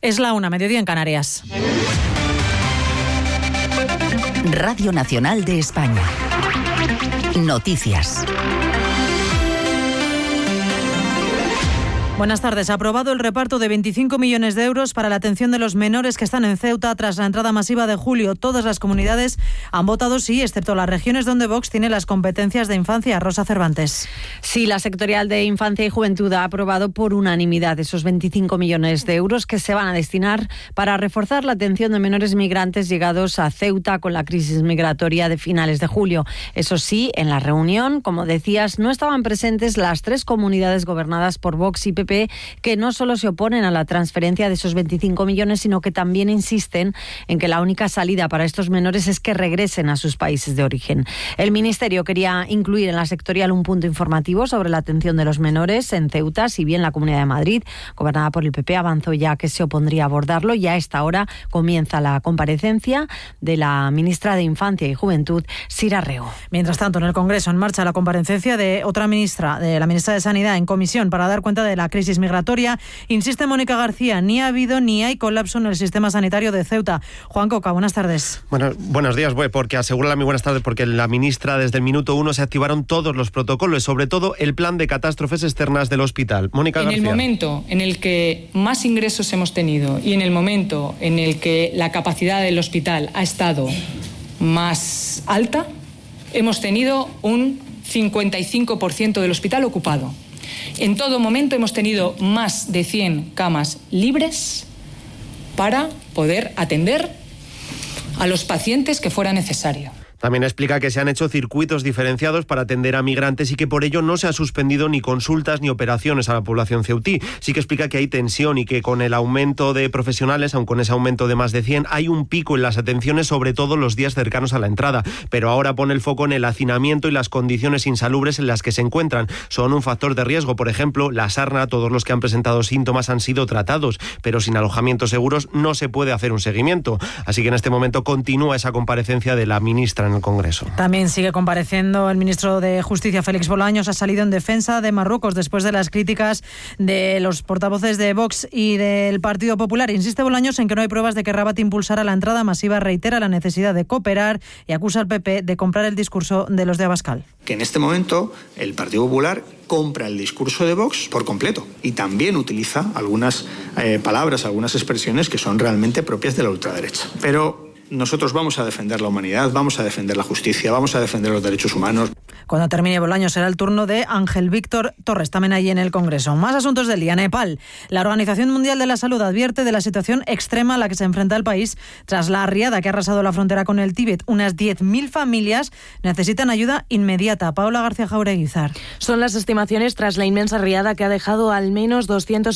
Es la 1, mediodía en Canarias. Radio Nacional de España. Noticias. Buenas tardes. Aprobado el reparto de 25 millones de euros para la atención de los menores que están en Ceuta tras la entrada masiva de julio. Todas las comunidades han votado sí, excepto las regiones donde Vox tiene las competencias de infancia. Rosa Cervantes. Sí, la sectorial de Infancia y Juventud ha aprobado por unanimidad esos 25 millones de euros que se van a destinar para reforzar la atención de menores migrantes llegados a Ceuta con la crisis migratoria de finales de julio. Eso sí, en la reunión, como decías, no estaban presentes las 3 comunidades gobernadas por Vox y PP, que no solo se oponen a la transferencia de esos 25 millones, sino que también insisten en que la única salida para estos menores es que regresen a sus países de origen. El Ministerio quería incluir en la sectorial un punto informativo sobre la atención de los menores en Ceuta, si bien la Comunidad de Madrid, gobernada por el PP, avanzó ya que se opondría a abordarlo. Y a esta hora comienza la comparecencia de la ministra de Infancia y Juventud, Sira Rego. Mientras tanto, en el Congreso, en marcha la comparecencia de otra ministra, de la ministra de Sanidad, en comisión para dar cuenta de la crisis migratoria. Insiste Mónica García, ni ha habido ni hay colapso en el sistema sanitario de Ceuta. Juan Coca, buenas tardes. Bueno, buenos días, porque asegura buenas tardes, porque la ministra desde el minuto 1 se activaron todos los protocolos, sobre todo el plan de catástrofes externas del hospital. Mónica García. En el momento en el que más ingresos hemos tenido y en el momento en el que la capacidad del hospital ha estado más alta, hemos tenido un 55% del hospital ocupado. En todo momento hemos tenido más de 100 camas libres para poder atender a los pacientes que fuera necesario. También explica que se han hecho circuitos diferenciados para atender a migrantes y que por ello no se ha suspendido ni consultas ni operaciones a la población ceutí. Sí que explica que hay tensión y que con el aumento de profesionales, aun con ese aumento de más de 100, hay un pico en las atenciones, sobre todo los días cercanos a la entrada. Pero ahora pone el foco en el hacinamiento y las condiciones insalubres en las que se encuentran. Son un factor de riesgo. Por ejemplo, la sarna, todos los que han presentado síntomas han sido tratados, pero sin alojamientos seguros no se puede hacer un seguimiento. Así que en este momento continúa esa comparecencia de la ministra en el Congreso. También sigue compareciendo el ministro de Justicia, Félix Bolaños. Ha salido en defensa de Marruecos después de las críticas de los portavoces de Vox y del Partido Popular. Insiste Bolaños en que no hay pruebas de que Rabat impulsara la entrada masiva, reitera la necesidad de cooperar y acusa al PP de comprar el discurso de los de Abascal. Que en este momento el Partido Popular compra el discurso de Vox por completo y también utiliza algunas palabras, algunas expresiones que son realmente propias de la ultraderecha. Pero nosotros vamos a defender la humanidad, vamos a defender la justicia, vamos a defender los derechos humanos. Cuando termine Bolaños será el turno de Ángel Víctor Torres, también allí en el Congreso. Más asuntos del día. Nepal. La Organización Mundial de la Salud advierte de la situación extrema a la que se enfrenta el país tras la riada que ha arrasado la frontera con el Tíbet. Unas 10.000 familias necesitan ayuda inmediata. Paula García Jaureguizar. Son las estimaciones tras la inmensa riada que ha dejado al menos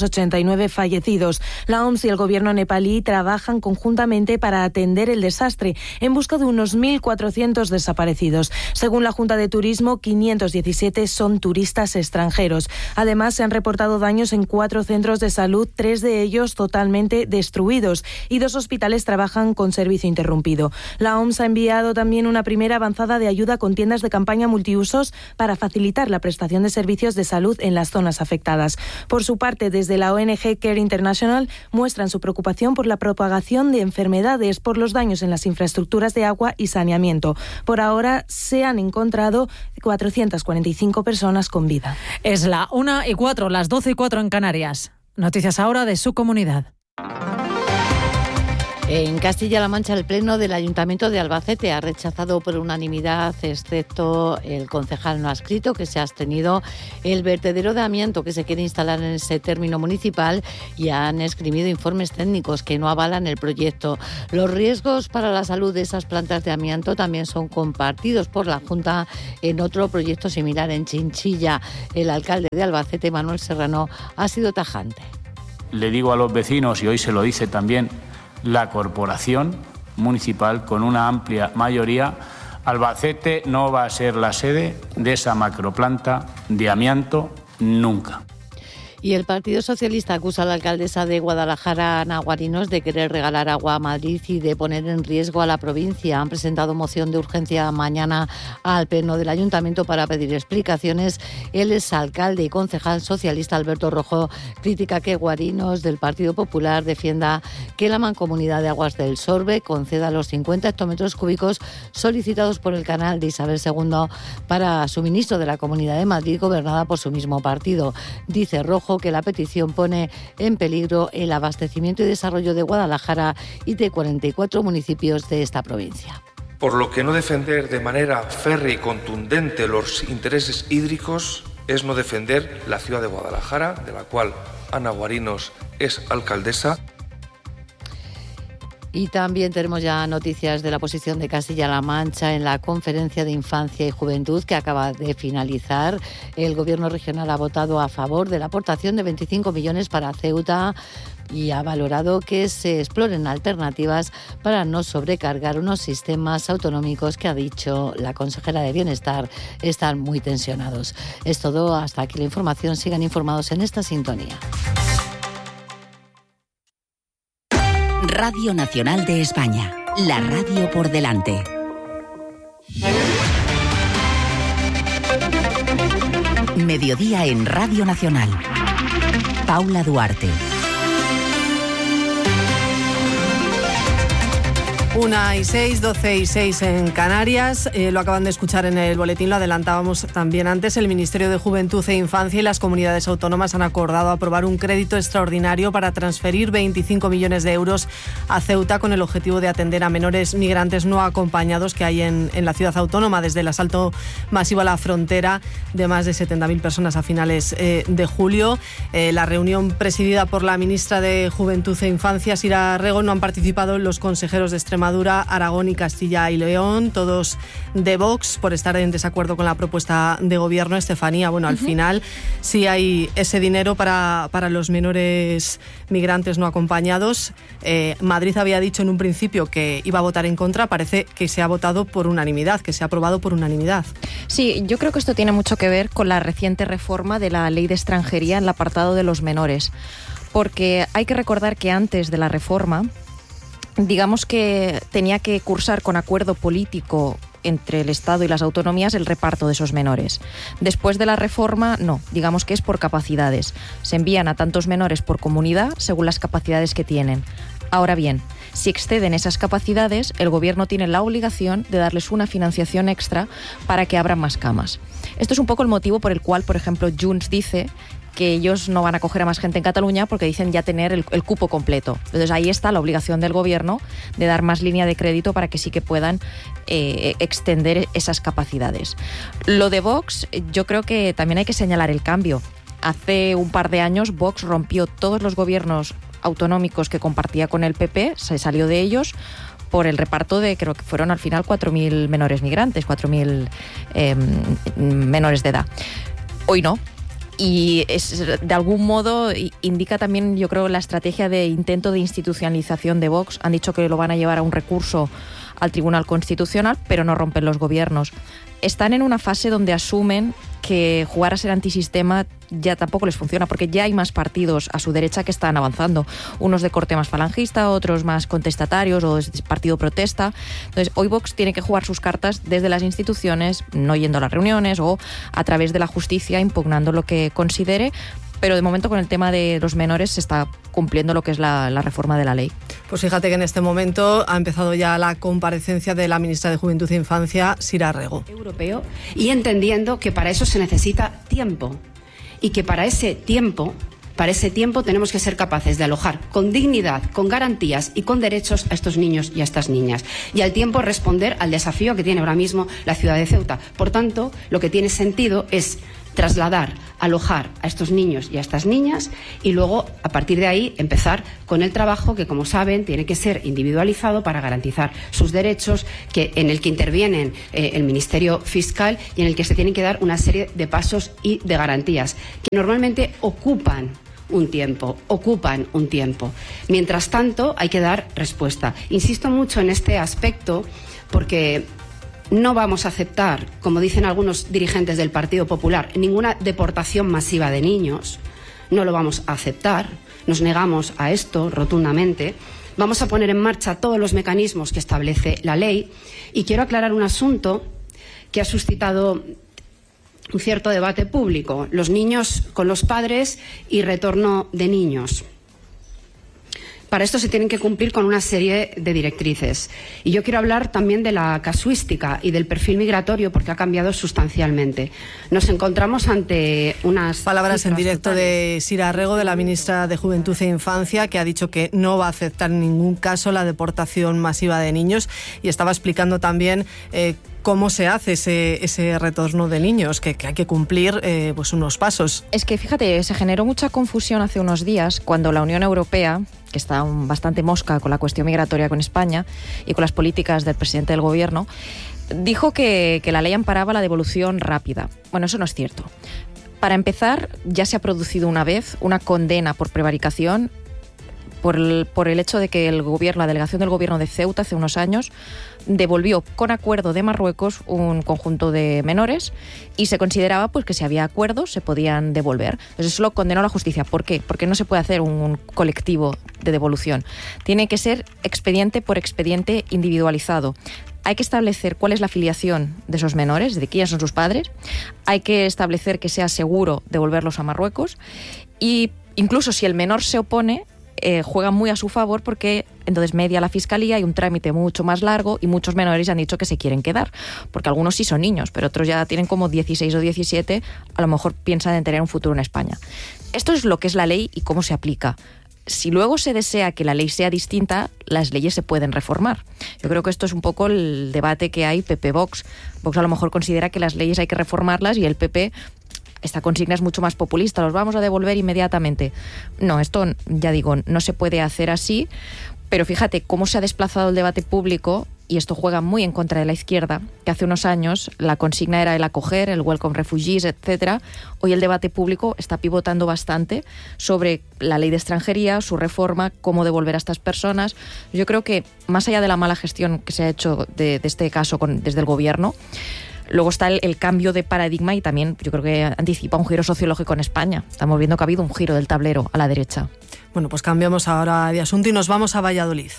289 fallecidos. La OMS y el gobierno nepalí trabajan conjuntamente para atender el desastre en busca de unos 1.400 desaparecidos. Según la Junta de Turismo, 517 son turistas extranjeros. Además, se han reportado daños en 4 centros de salud, 3 de ellos totalmente destruidos, y 2 hospitales trabajan con servicio interrumpido. La OMS ha enviado también una primera avanzada de ayuda con tiendas de campaña multiusos para facilitar la prestación de servicios de salud en las zonas afectadas. Por su parte, desde la ONG Care International muestran su preocupación por la propagación de enfermedades por los daños en las infraestructuras de agua y saneamiento. Por ahora se han encontrado 445 personas con vida. Es la 1:04, las 12:04 en Canarias. Noticias ahora de su comunidad. En Castilla-La Mancha, el Pleno del Ayuntamiento de Albacete ha rechazado por unanimidad, excepto el concejal no adscrito, que se ha abstenido, el vertedero de amianto que se quiere instalar en ese término municipal, y han esgrimido informes técnicos que no avalan el proyecto. Los riesgos para la salud de esas plantas de amianto también son compartidos por la Junta en otro proyecto similar en Chinchilla. El alcalde de Albacete, Manuel Serrano, ha sido tajante. Le digo a los vecinos, y hoy se lo dice también la corporación municipal con una amplia mayoría, Albacete no va a ser la sede de esa macroplanta de amianto nunca. Y el Partido Socialista acusa a la alcaldesa de Guadalajara, Ana Guarinos, de querer regalar agua a Madrid y de poner en riesgo a la provincia. Han presentado moción de urgencia mañana al Pleno del Ayuntamiento para pedir explicaciones. El exalcalde y concejal socialista Alberto Rojo critica que Guarinos, del Partido Popular, defienda que la Mancomunidad de Aguas del Sorbe conceda los 50 hectómetros cúbicos solicitados por el canal de Isabel II para suministro de la Comunidad de Madrid, gobernada por su mismo partido. Dice Rojo que la petición pone en peligro el abastecimiento y desarrollo de Guadalajara y de 44 municipios de esta provincia. Por lo que no defender de manera férrea y contundente los intereses hídricos es no defender la ciudad de Guadalajara, de la cual Ana Guarinos es alcaldesa. Y también tenemos ya noticias de la posición de Castilla-La Mancha en la Conferencia de Infancia y Juventud que acaba de finalizar. El Gobierno regional ha votado a favor de la aportación de 25 millones para Ceuta y ha valorado que se exploren alternativas para no sobrecargar unos sistemas autonómicos que, ha dicho la consejera de Bienestar, están muy tensionados. Es todo, hasta aquí la información. Sigan informados en esta sintonía. Radio Nacional de España, la radio por delante. Mediodía en Radio Nacional. Paula Duarte. 1:06, 12:06 en Canarias. Lo acaban de escuchar en el boletín, lo adelantábamos también antes. El Ministerio de Juventud e Infancia y las comunidades autónomas han acordado aprobar un crédito extraordinario para transferir 25 millones de euros a Ceuta con el objetivo de atender a menores migrantes no acompañados que hay en la ciudad autónoma desde el asalto masivo a la frontera de más de 70.000 personas a finales de julio. La reunión presidida por la ministra de Juventud e Infancia, Sira Rego, no han participado los consejeros de Extremadura, Aragón y Castilla y León, todos de Vox, por estar en desacuerdo con la propuesta de gobierno. Estefanía, bueno, al final sí hay ese dinero para los menores migrantes no acompañados. Madrid había dicho en un principio que iba a votar en contra, parece que se ha votado por unanimidad, que se ha aprobado por unanimidad. Sí, yo creo que esto tiene mucho que ver con la reciente reforma de la Ley de Extranjería en el apartado de los menores, porque hay que recordar que antes de la reforma, digamos que tenía que cursar con acuerdo político entre el Estado y las autonomías el reparto de esos menores. Después de la reforma, no, digamos que es por capacidades. Se envían a tantos menores por comunidad según las capacidades que tienen. Ahora bien, si exceden esas capacidades, el Gobierno tiene la obligación de darles una financiación extra para que abran más camas. Esto es un poco el motivo por el cual, por ejemplo, Junts dice que ellos no van a acoger a más gente en Cataluña porque dicen ya tener el cupo completo. Entonces ahí está la obligación del Gobierno de dar más línea de crédito para que sí que puedan extender esas capacidades. Lo de Vox, yo creo que también hay que señalar el cambio. Hace un par de años Vox rompió todos los gobiernos autonómicos que compartía con el PP, se salió de ellos por el reparto de, creo que fueron al final 4.000 menores migrantes, 4.000 menores de edad. Hoy no. Y es, de algún modo indica también, yo creo, la estrategia de intento de institucionalización de Vox. Han dicho que lo van a llevar a un recurso al Tribunal Constitucional, pero no rompen los gobiernos. Están en una fase donde asumen que jugar a ser antisistema ya tampoco les funciona, porque ya hay más partidos a su derecha que están avanzando, unos de corte más falangista, otros más contestatarios o de partido protesta. Entonces hoy Vox tiene que jugar sus cartas desde las instituciones, no yendo a las reuniones o a través de la justicia impugnando lo que considere, pero de momento con el tema de los menores se está cumpliendo lo que es la reforma de la ley. Pues fíjate que en este momento ha empezado ya la comparecencia de la ministra de Juventud e Infancia, Sira Rego. Europeo, y entendiendo que para eso se necesita tiempo y que para ese tiempo tenemos que ser capaces de alojar con dignidad, con garantías y con derechos a estos niños y a estas niñas. Y al tiempo responder al desafío que tiene ahora mismo la ciudad de Ceuta. Por tanto, lo que tiene sentido es trasladar, alojar a estos niños y a estas niñas y luego, a partir de ahí, empezar con el trabajo que, como saben, tiene que ser individualizado para garantizar sus derechos, en el que intervienen el Ministerio Fiscal y en el que se tienen que dar una serie de pasos y de garantías que normalmente ocupan un tiempo. Mientras tanto, hay que dar respuesta. Insisto mucho en este aspecto porque no vamos a aceptar, como dicen algunos dirigentes del Partido Popular, ninguna deportación masiva de niños. no lo vamos a aceptar, nos negamos a esto rotundamente. Vamos a poner en marcha todos los mecanismos que establece la ley y quiero aclarar un asunto que ha suscitado un cierto debate público: los niños con los padres y retorno de niños. Para esto se tienen que cumplir con una serie de directrices. Y yo quiero hablar también de la casuística y del perfil migratorio, porque ha cambiado sustancialmente. Nos encontramos ante unas palabras en directo de Sira Rego, de la ministra de Juventud e Infancia, que ha dicho que no va a aceptar en ningún caso la deportación masiva de niños, y estaba explicando también cómo se hace ese retorno de niños, que hay que cumplir pues unos pasos. Es que, fíjate, se generó mucha confusión hace unos días cuando la Unión Europea, que está bastante mosca con la cuestión migratoria con España y con las políticas del presidente del gobierno, dijo que la ley amparaba la devolución rápida. Bueno, eso no es cierto. Para empezar, ya se ha producido una vez una condena por prevaricación por el hecho de que la delegación del gobierno de Ceuta hace unos años devolvió con acuerdo de Marruecos un conjunto de menores y se consideraba pues que si había acuerdos se podían devolver. Entonces eso lo condenó la justicia. ¿Por qué? Porque no se puede hacer un colectivo de devolución. Tiene que ser expediente por expediente individualizado. Hay que establecer cuál es la filiación de esos menores, de quiénes son sus padres. Hay que establecer que sea seguro devolverlos a Marruecos y incluso si el menor se opone, juega muy a su favor porque entonces media la fiscalía, hay un trámite mucho más largo y muchos menores han dicho que se quieren quedar, porque algunos sí son niños, pero otros ya tienen como 16 o 17, a lo mejor piensan en tener un futuro en España. Esto es lo que es la ley y cómo se aplica. Si luego se desea que la ley sea distinta, las leyes se pueden reformar. Yo creo que esto es un poco el debate que hay PP-Vox. Vox a lo mejor considera que las leyes hay que reformarlas y el PP... Esta consigna es mucho más populista, los vamos a devolver inmediatamente. No, esto, ya digo, no se puede hacer así, pero fíjate cómo se ha desplazado el debate público, y esto juega muy en contra de la izquierda, que hace unos años la consigna era el acoger, el welcome refugees, etcétera. Hoy el debate público está pivotando bastante sobre la ley de extranjería, su reforma, cómo devolver a estas personas. Yo creo que, más allá de la mala gestión que se ha hecho de este caso desde el gobierno, luego está el cambio de paradigma y también yo creo que anticipa un giro sociológico en España. Estamos viendo que ha habido un giro del tablero a la derecha. Bueno, pues cambiamos ahora de asunto y nos vamos a Valladolid.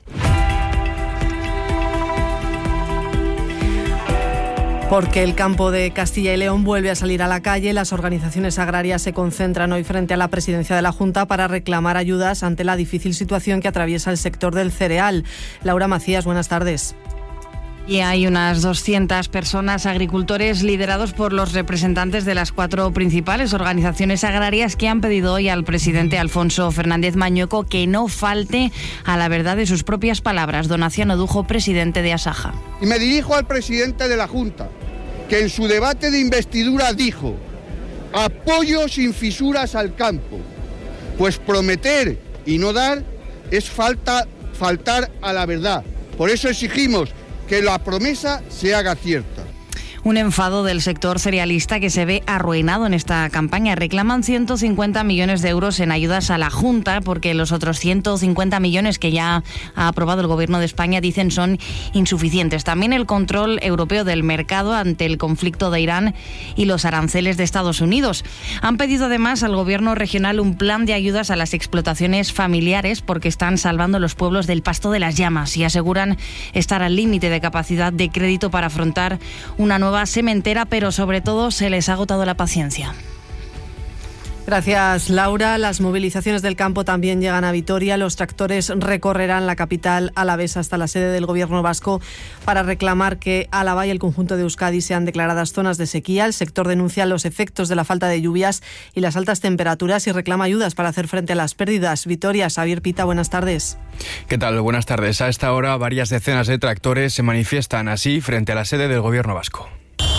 Porque el campo de Castilla y León vuelve a salir a la calle. Las organizaciones agrarias se concentran hoy frente a la presidencia de la Junta para reclamar ayudas ante la difícil situación que atraviesa el sector del cereal. Laura Macías, buenas tardes. Y hay unas 200 personas, agricultores, liderados por los representantes de las 4 principales organizaciones agrarias, que han pedido hoy al presidente Alfonso Fernández Mañueco que no falte a la verdad de sus propias palabras. Donaciano Dujo, presidente de Asaja. Y me dirijo al presidente de la Junta, que en su debate de investidura dijo: apoyo sin fisuras al campo. Pues prometer y no dar es faltar a la verdad. Por eso exigimos que la promesa se haga cierta. Un enfado del sector cerealista que se ve arruinado en esta campaña. Reclaman 150 millones de euros en ayudas a la Junta porque los otros 150 millones que ya ha aprobado el Gobierno de España dicen son insuficientes. También el control europeo del mercado ante el conflicto de Irán y los aranceles de Estados Unidos. Han pedido además al Gobierno regional un plan de ayudas a las explotaciones familiares porque están salvando los pueblos del pasto de las llamas y aseguran estar al límite de capacidad de crédito para afrontar una nueva sementera, pero sobre todo se les ha agotado la paciencia. Gracias, Laura. Las movilizaciones del campo también llegan a Vitoria. Los tractores recorrerán la capital alavesa hasta la sede del Gobierno vasco para reclamar que Álava y el conjunto de Euskadi sean declaradas zonas de sequía. El sector denuncia los efectos de la falta de lluvias y las altas temperaturas y reclama ayudas para hacer frente a las pérdidas. Vitoria, Xavier Pita, buenas tardes. ¿Qué tal? Buenas tardes. A esta hora, varias decenas de tractores se manifiestan así frente a la sede del Gobierno vasco.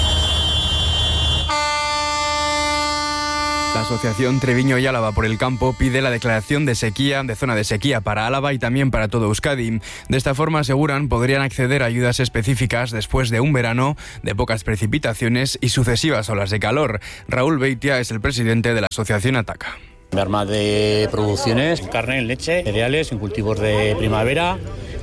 La Asociación Treviño y Álava por el Campo pide la declaración de zona de sequía para Álava y también para todo Euskadi. De esta forma, aseguran, podrían acceder a ayudas específicas después de un verano de pocas precipitaciones y sucesivas olas de calor. Raúl Beitia es el presidente de la Asociación Ataca. Merma de producciones, carne, leche, cereales, en cultivos de primavera,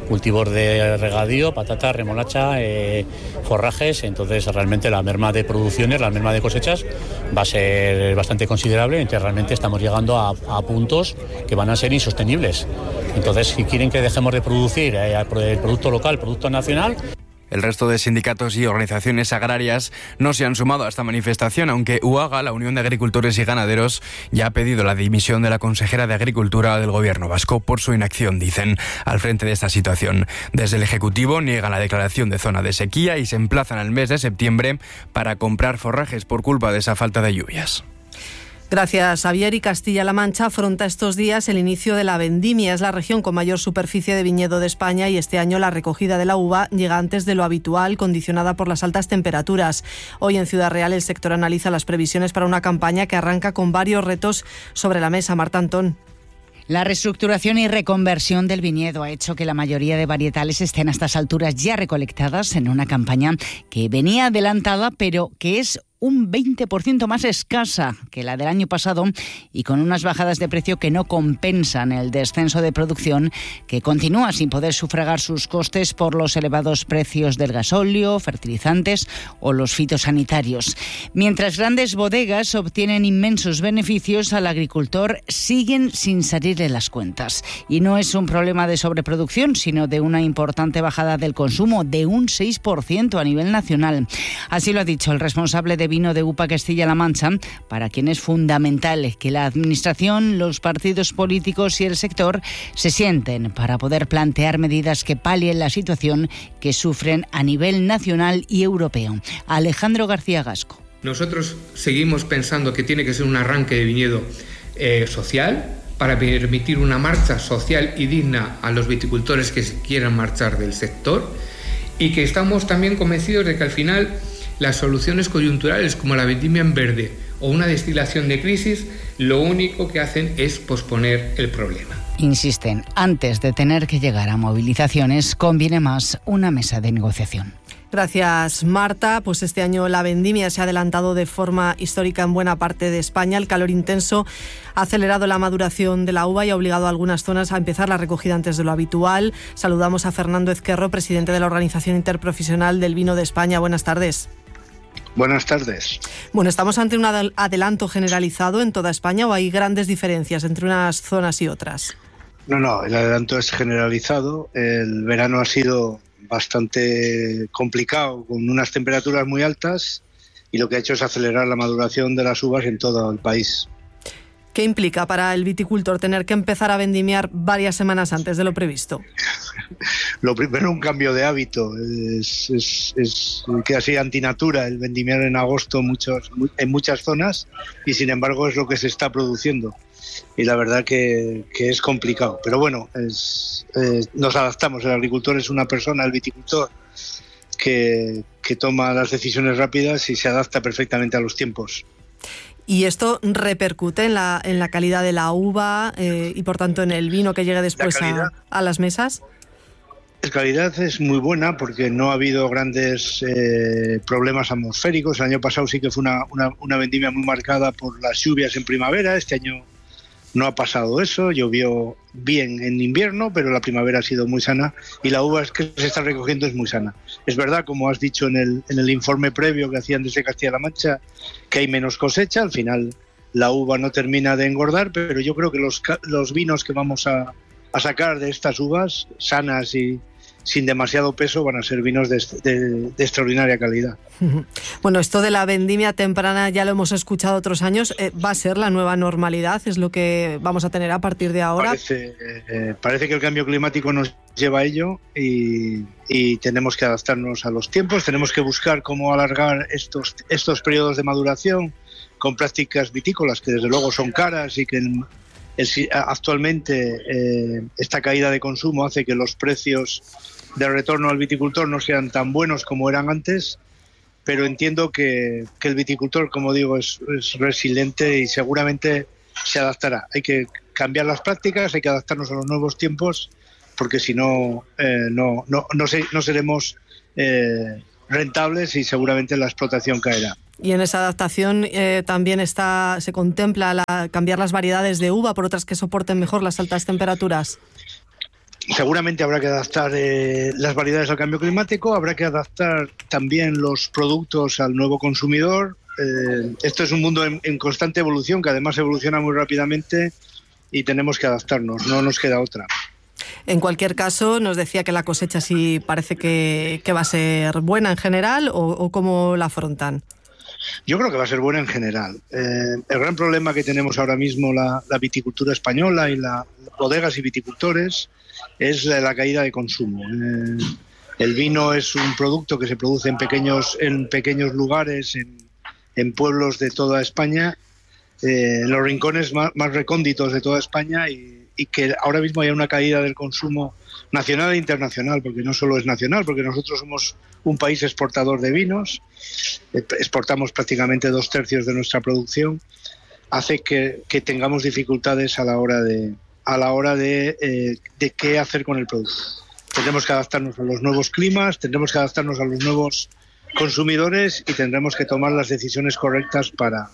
cultivos de regadío, patata, remolacha, forrajes. Entonces realmente la merma de producciones, la merma de cosechas va a ser bastante considerable. Entonces realmente estamos llegando a puntos que van a ser insostenibles. Entonces, si quieren que dejemos de producir el producto local, el producto nacional. El resto de sindicatos y organizaciones agrarias no se han sumado a esta manifestación, aunque UAGA, la Unión de Agricultores y Ganaderos, ya ha pedido la dimisión de la consejera de Agricultura del Gobierno vasco por su inacción, dicen, al frente de esta situación. Desde el Ejecutivo niegan la declaración de zona de sequía y se emplazan al mes de septiembre para comprar forrajes por culpa de esa falta de lluvias. Gracias, Javier. Y Castilla-La Mancha afronta estos días el inicio de la vendimia. Es la región con mayor superficie de viñedo de España y este año la recogida de la uva llega antes de lo habitual, condicionada por las altas temperaturas. Hoy en Ciudad Real el sector analiza las previsiones para una campaña que arranca con varios retos sobre la mesa. Marta Antón. La reestructuración y reconversión del viñedo ha hecho que la mayoría de varietales estén a estas alturas ya recolectadas en una campaña que venía adelantada, pero que es un 20% más escasa que la del año pasado y con unas bajadas de precio que no compensan el descenso de producción, que continúa sin poder sufragar sus costes por los elevados precios del gasóleo, fertilizantes o los fitosanitarios. Mientras grandes bodegas obtienen inmensos beneficios, al agricultor siguen sin salirle las cuentas. Y no es un problema de sobreproducción, sino de una importante bajada del consumo de un 6% a nivel nacional. Así lo ha dicho el responsable de vino de UPA Castilla-La Mancha, para quien es fundamental que la Administración, los partidos políticos y el sector se sienten para poder plantear medidas que palien la situación que sufren a nivel nacional y europeo. Alejandro García Gasco. Nosotros seguimos pensando que tiene que ser un arranque de viñedo social para permitir una marcha social y digna a los viticultores que quieran marchar del sector, y que estamos también convencidos de que al final las soluciones coyunturales como la vendimia en verde o una destilación de crisis lo único que hacen es posponer el problema. Insisten, antes de tener que llegar a movilizaciones, conviene más una mesa de negociación. Gracias, Marta. Pues este año la vendimia se ha adelantado de forma histórica en buena parte de España. El calor intenso ha acelerado la maduración de la uva y ha obligado a algunas zonas a empezar la recogida antes de lo habitual. Saludamos a Fernando Ezquerro, presidente de la Organización Interprofesional del Vino de España. Buenas tardes. Buenas tardes. Bueno, ¿estamos ante un adelanto generalizado en toda España o hay grandes diferencias entre unas zonas y otras? No, el adelanto es generalizado. El verano ha sido bastante complicado, con unas temperaturas muy altas, y lo que ha hecho es acelerar la maduración de las uvas en todo el país. ¿Qué implica para el viticultor tener que empezar a vendimiar varias semanas antes de lo previsto? Lo primero, un cambio de hábito. Es que así antinatura el vendimiar en agosto en muchas zonas, y sin embargo es lo que se está produciendo. Y la verdad que es complicado. Pero bueno, nos adaptamos. El agricultor es una persona, el viticultor, que toma las decisiones rápidas y se adapta perfectamente a los tiempos. ¿Y esto repercute en la calidad de la uva y por tanto en el vino que llegue después a las mesas? La calidad es muy buena porque no ha habido grandes problemas atmosféricos. El año pasado sí que fue una vendimia muy marcada por las lluvias en primavera. Este año no ha pasado eso, llovió bien en invierno, pero la primavera ha sido muy sana y la uva que se está recogiendo es muy sana. Es verdad, como has dicho en el informe previo que hacían desde Castilla-La Mancha, que hay menos cosecha. Al final la uva no termina de engordar, pero yo creo que los vinos que vamos a sacar de estas uvas, sanas y sin demasiado peso, van a ser vinos de extraordinaria calidad. Bueno, esto de la vendimia temprana ya lo hemos escuchado otros años. ¿Va a ser la nueva normalidad? ¿Es lo que vamos a tener a partir de ahora? Parece que el cambio climático nos lleva a ello y tenemos que adaptarnos a los tiempos. Tenemos que buscar cómo alargar estos periodos de maduración con prácticas vitícolas que desde luego son caras y que actualmente esta caída de consumo hace que los precios de retorno al viticultor no sean tan buenos como eran antes, pero entiendo que el viticultor, como digo, es resiliente y seguramente se adaptará. Hay que cambiar las prácticas, hay que adaptarnos a los nuevos tiempos, porque si no, no seremos rentables y seguramente la explotación caerá. Y en esa adaptación también se contempla cambiar las variedades de uva por otras que soporten mejor las altas temperaturas. Seguramente habrá que adaptar las variedades al cambio climático, habrá que adaptar también los productos al nuevo consumidor. Esto es un mundo en constante evolución, que además evoluciona muy rápidamente y tenemos que adaptarnos, no nos queda otra. En cualquier caso, nos decía que la cosecha sí parece que va a ser buena en general, o ¿cómo la afrontan? Yo creo que va a ser buena en general. El gran problema que tenemos ahora mismo la viticultura española y las bodegas y viticultores es la caída de consumo. El vino es un producto que se produce en pequeños lugares, en pueblos de toda España, en los rincones más recónditos de toda España, y que ahora mismo hay una caída del consumo nacional e internacional, porque no solo es nacional, porque nosotros somos un país exportador de vinos, exportamos prácticamente 2/3 de nuestra producción, hace que tengamos dificultades a la hora de qué hacer con el producto. Tendremos que adaptarnos a los nuevos climas, tendremos que adaptarnos a los nuevos consumidores y tendremos que tomar las decisiones correctas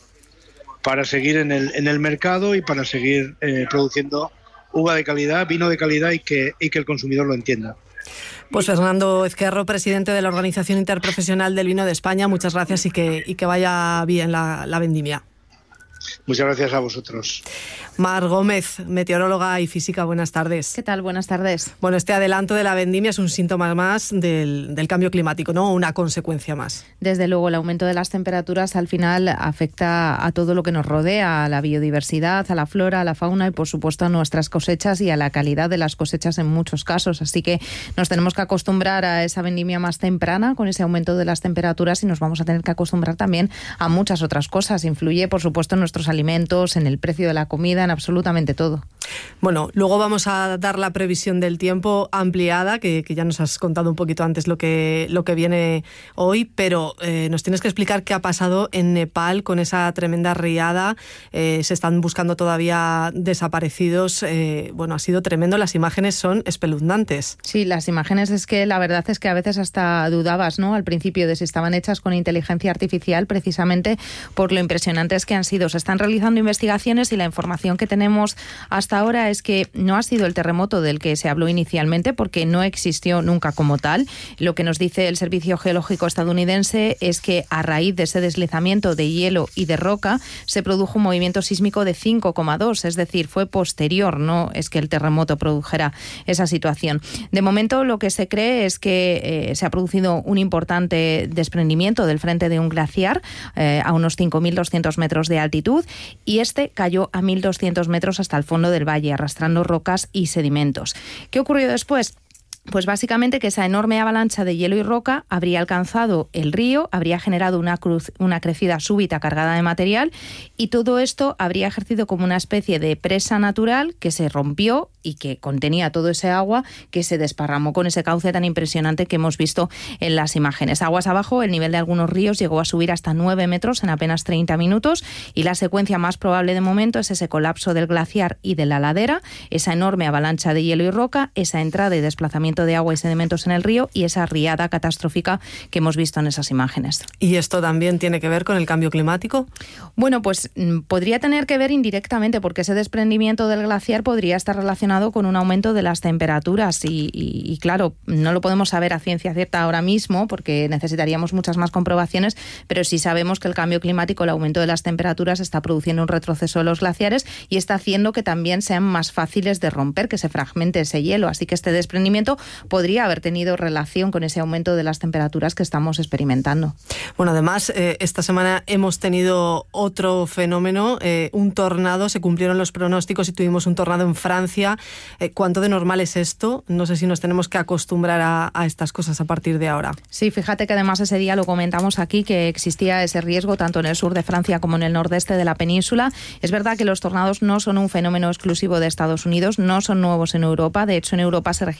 para seguir en el mercado y para seguir produciendo uva de calidad, vino de calidad y que el consumidor lo entienda. Pues Fernando Ezquerro, presidente de la Organización Interprofesional del Vino de España, muchas gracias y que vaya bien la vendimia. Muchas gracias a vosotros. Mar Gómez, meteoróloga y física, buenas tardes. ¿Qué tal? Buenas tardes. Bueno, este adelanto de la vendimia es un síntoma más del cambio climático, ¿no? Una consecuencia más. Desde luego, el aumento de las temperaturas al final afecta a todo lo que nos rodea, a la biodiversidad, a la flora, a la fauna y, por supuesto, a nuestras cosechas y a la calidad de las cosechas en muchos casos. Así que nos tenemos que acostumbrar a esa vendimia más temprana con ese aumento de las temperaturas y nos vamos a tener que acostumbrar también a muchas otras cosas. Influye, por supuesto, en nuestros alimentos, en el precio de la comida, en absolutamente todo. Bueno, luego vamos a dar la previsión del tiempo ampliada, que ya nos has contado un poquito antes lo que viene hoy, pero nos tienes que explicar qué ha pasado en Nepal con esa tremenda riada. Se están buscando todavía desaparecidos. Bueno, ha sido tremendo, las imágenes son espeluznantes. Sí, las imágenes es que la verdad es que a veces hasta dudabas, ¿no? Al principio de si estaban hechas con inteligencia artificial, precisamente por lo impresionantes que han sido. Se están realizando investigaciones y la información que tenemos hasta ahora es que no ha sido el terremoto del que se habló inicialmente, porque no existió nunca como tal. Lo que nos dice el Servicio Geológico estadounidense es que a raíz de ese deslizamiento de hielo y de roca se produjo un movimiento sísmico de 5,2, es decir, fue posterior, no es que el terremoto produjera esa situación. De momento lo que se cree es que se ha producido un importante desprendimiento del frente de un glaciar a unos 5.200 metros de altitud, y este cayó a 1.200 metros hasta el fondo del valle, arrastrando rocas y sedimentos. ¿Qué ocurrió después? Pues básicamente que esa enorme avalancha de hielo y roca habría alcanzado el río, habría generado una crecida súbita cargada de material, y todo esto habría ejercido como una especie de presa natural que se rompió y que contenía todo ese agua que se desparramó con ese cauce tan impresionante que hemos visto en las imágenes. Aguas abajo, el nivel de algunos ríos llegó a subir hasta 9 metros en apenas 30 minutos y la secuencia más probable de momento es ese colapso del glaciar y de la ladera, esa enorme avalancha de hielo y roca, esa entrada y desplazamiento de agua y sedimentos en el río y esa riada catastrófica que hemos visto en esas imágenes. ¿Y esto también tiene que ver con el cambio climático? Bueno, pues podría tener que ver indirectamente, porque ese desprendimiento del glaciar podría estar relacionado con un aumento de las temperaturas y claro, no lo podemos saber a ciencia cierta ahora mismo porque necesitaríamos muchas más comprobaciones, pero sí sabemos que el cambio climático, el aumento de las temperaturas, está produciendo un retroceso de los glaciares y está haciendo que también sean más fáciles de romper, que se fragmente ese hielo. Así que este desprendimiento podría haber tenido relación con ese aumento de las temperaturas que estamos experimentando. Bueno, además, esta semana hemos tenido otro fenómeno, un tornado. Se cumplieron los pronósticos y tuvimos un tornado en Francia. ¿Cuánto de normal es esto? No sé si nos tenemos que acostumbrar a estas cosas a partir de ahora. Sí, fíjate que además ese día lo comentamos aquí, que existía ese riesgo tanto en el sur de Francia como en el nordeste de la península. Es verdad que los tornados no son un fenómeno exclusivo de Estados Unidos, no son nuevos en Europa. De hecho, en Europa se registran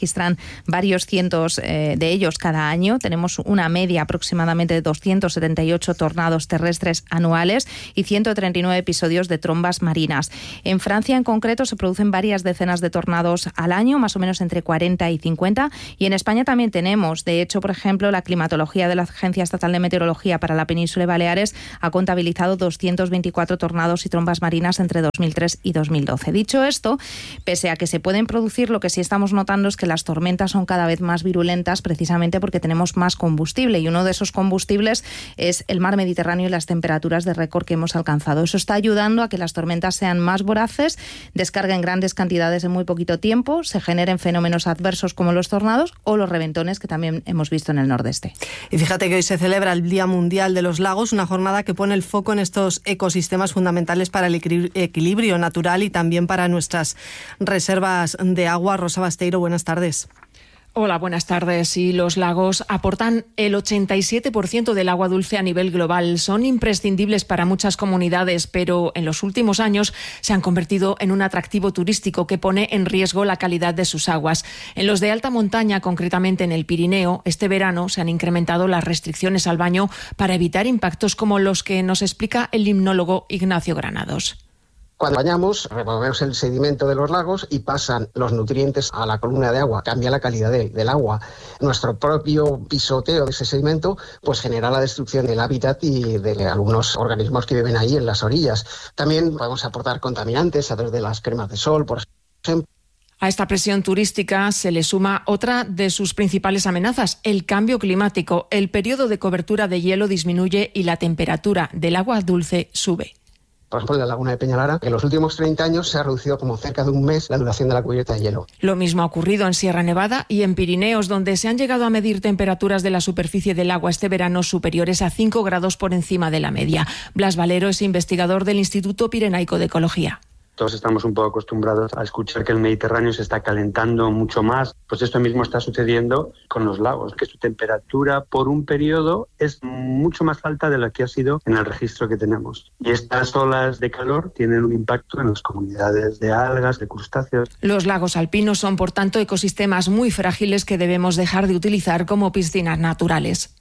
varios cientos de ellos cada año. Tenemos una media aproximadamente de 278 tornados terrestres anuales y 139 episodios de trombas marinas. En Francia, en concreto, se producen varias decenas de tornados al año, más o menos entre 40 y 50. Y en España también tenemos, de hecho, por ejemplo, la climatología de la Agencia Estatal de Meteorología para la Península de Baleares ha contabilizado 224 tornados y trombas marinas entre 2003 y 2012. Dicho esto, pese a que se pueden producir, lo que sí estamos notando es que las tormentas son cada vez más virulentas precisamente porque tenemos más combustible, y uno de esos combustibles es el mar Mediterráneo y las temperaturas de récord que hemos alcanzado. Eso está ayudando a que las tormentas sean más voraces, descarguen grandes cantidades en muy poquito tiempo, se generen fenómenos adversos como los tornados o los reventones que también hemos visto en el nordeste. Y fíjate que hoy se celebra el Día Mundial de los Lagos, una jornada que pone el foco en estos ecosistemas fundamentales para el equilibrio natural y también para nuestras reservas de agua. Rosa Basteiro, buenas tardes. Hola, buenas tardes. Y los lagos aportan el 87% del agua dulce a nivel global. Son imprescindibles para muchas comunidades, pero en los últimos años se han convertido en un atractivo turístico que pone en riesgo la calidad de sus aguas. En los de alta montaña, concretamente en el Pirineo, este verano se han incrementado las restricciones al baño para evitar impactos como los que nos explica el limnólogo Ignacio Granados. Cuando bañamos, removemos el sedimento de los lagos y pasan los nutrientes a la columna de agua, cambia la calidad del agua. Nuestro propio pisoteo de ese sedimento pues genera la destrucción del hábitat y de algunos organismos que viven ahí en las orillas. También podemos aportar contaminantes a través de las cremas de sol, por ejemplo. A esta presión turística se le suma otra de sus principales amenazas, el cambio climático. El periodo de cobertura de hielo disminuye y la temperatura del agua dulce sube. Por ejemplo, en la laguna de Peñalara, en los últimos 30 años se ha reducido como cerca de un mes la duración de la cubierta de hielo. Lo mismo ha ocurrido en Sierra Nevada y en Pirineos, donde se han llegado a medir temperaturas de la superficie del agua este verano superiores a 5 grados por encima de la media. Blas Valero es investigador del Instituto Pirenaico de Ecología. Todos estamos un poco acostumbrados a escuchar que el Mediterráneo se está calentando mucho más. Pues esto mismo está sucediendo con los lagos, que su temperatura por un periodo es mucho más alta de la que ha sido en el registro que tenemos. Y estas olas de calor tienen un impacto en las comunidades de algas, de crustáceos. Los lagos alpinos son, por tanto, ecosistemas muy frágiles que debemos dejar de utilizar como piscinas naturales.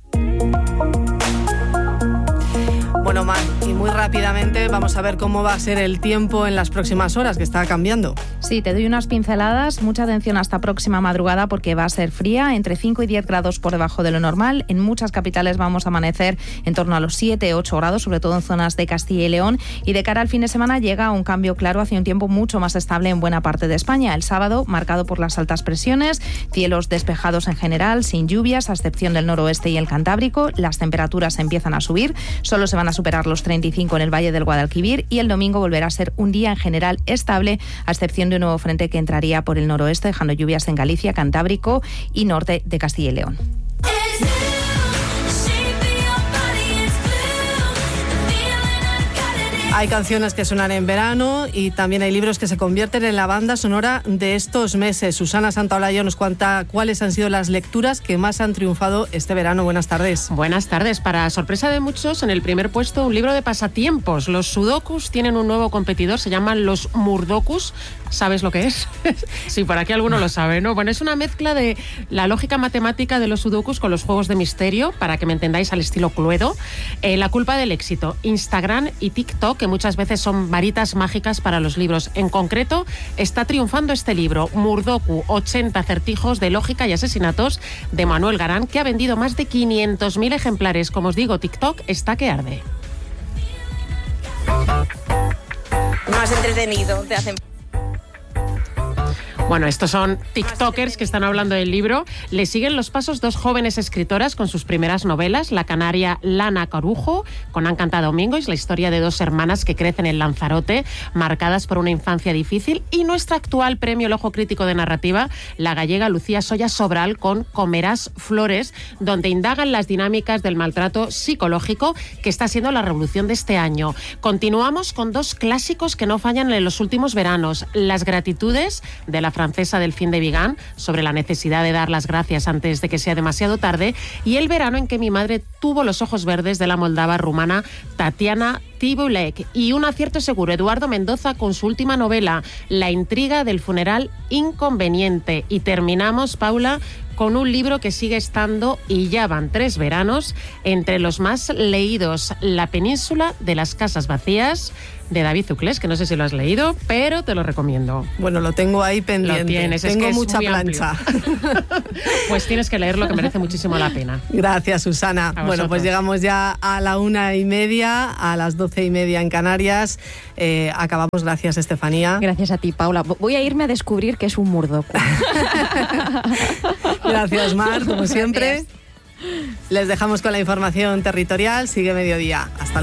Bueno, Mar, y muy rápidamente vamos a ver cómo va a ser el tiempo en las próximas horas, que está cambiando. Sí, te doy unas pinceladas. Mucha atención hasta próxima madrugada porque va a ser fría, entre 5 y 10 grados por debajo de lo normal. En muchas capitales vamos a amanecer en torno a los 7, 8 grados, sobre todo en zonas de Castilla y León. Y de cara al fin de semana llega un cambio claro hacia un tiempo mucho más estable en buena parte de España. El sábado, marcado por las altas presiones, cielos despejados en general, sin lluvias, a excepción del noroeste y el Cantábrico. Las temperaturas empiezan a subir, solo se van a superar los 35 en el Valle del Guadalquivir y el domingo volverá a ser un día en general estable, a excepción de un nuevo frente que entraría por el noroeste, dejando lluvias en Galicia, Cantábrico y norte de Castilla y León. Hay canciones que suenan en verano y también hay libros que se convierten en la banda sonora de estos meses. Susana Santaolalla nos cuenta cuáles han sido las lecturas que más han triunfado este verano. Buenas tardes. Buenas tardes. Para sorpresa de muchos, en el primer puesto un libro de pasatiempos. Los sudokus tienen un nuevo competidor, se llaman los murdokus. ¿Sabes lo que es? Sí, por aquí alguno lo sabe, ¿no? Bueno, es una mezcla de la lógica matemática de los sudokus con los juegos de misterio, para que me entendáis, al estilo Cluedo. La culpa del éxito, Instagram y TikTok, que muchas veces son varitas mágicas para los libros. En concreto, está triunfando este libro, Murdoku, 80 acertijos de lógica y asesinatos, de Manuel Garán, que ha vendido más de 500.000 ejemplares. Como os digo, TikTok está que arde. Más entretenido, te hacen... Bueno, estos son tiktokers que están hablando del libro. Le siguen los pasos dos jóvenes escritoras con sus primeras novelas, la canaria Lana Corujo, con Ancanta Domingo, es la historia de dos hermanas que crecen en Lanzarote, marcadas por una infancia difícil, y nuestra actual premio El Ojo Crítico de Narrativa, la gallega Lucía Soya Sobral, con Comerás Flores, donde indagan las dinámicas del maltrato psicológico, que está siendo la revolución de este año. Continuamos con dos clásicos que no fallan en los últimos veranos, Las Gratitudes, de la francesa Delphine de Vigan, sobre la necesidad de dar las gracias antes de que sea demasiado tarde, y El verano en que mi madre tuvo los ojos verdes, de la moldava rumana Tatiana Tibulek. Y un acierto seguro, Eduardo Mendoza con su última novela, La intriga del funeral inconveniente. Y terminamos, Paula, con un libro que sigue estando, y ya van 3 veranos, entre los más leídos, La península de las casas vacías, de David Zuclés, que no sé si lo has leído, pero te lo recomiendo. Bueno, lo tengo ahí pendiente. Lo tienes, tengo es que mucha es muy plancha. Pues tienes que leerlo, que merece muchísimo la pena. Gracias, Susana. Bueno, pues llegamos ya a la 1:30, a las 12:30 en Canarias. Acabamos. Gracias, Estefanía. Gracias a ti, Paula. Voy a irme a descubrir que es un murdoco. Gracias, Mar, como siempre. Les dejamos con la información territorial. Sigue Mediodía. Hasta luego.